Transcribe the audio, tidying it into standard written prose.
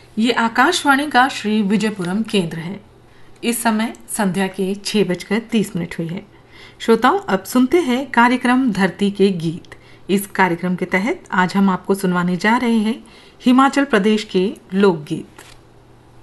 ये आकाशवाणी का श्री विजयपुरम केंद्र है। इस समय संध्या के 6:30 हुई है। श्रोताओं, अब सुनते हैं कार्यक्रम धरती के गीत। इस कार्यक्रम के तहत आज हम आपको सुनवाने जा रहे हैं हिमाचल प्रदेश के लोकगीत।